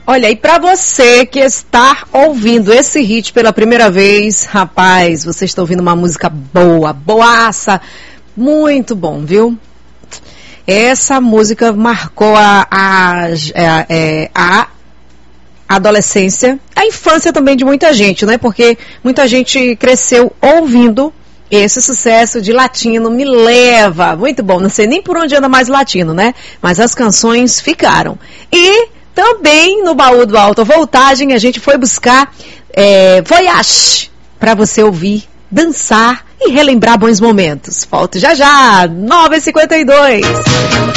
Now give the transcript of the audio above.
Olha, e para você que está ouvindo esse hit pela primeira vez, rapaz, você está ouvindo uma música boa, boaça, muito bom, viu? Essa música marcou a adolescência, a infância também de muita gente, né? Porque muita gente cresceu ouvindo esse sucesso de Latino, Me Leva. Muito bom, não sei nem por onde anda mais Latino, né? Mas as canções ficaram. E também no baú do Alta Voltagem a gente foi buscar Voyage, para você ouvir, dançar e relembrar bons momentos. Volto já já, 9h52.